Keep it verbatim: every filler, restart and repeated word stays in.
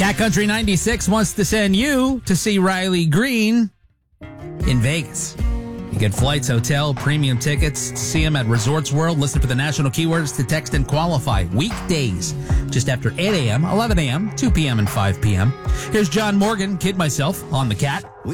Cat Country ninety-six wants to send you to see Riley Green in Vegas. You get flights, hotel, premium tickets to see him at Resorts World. Listen for the national keywords to text and qualify. Weekdays, just after eight a.m., eleven a.m., two p.m., and five p.m. Here's John Morgan, Kid Myself, on the Cat.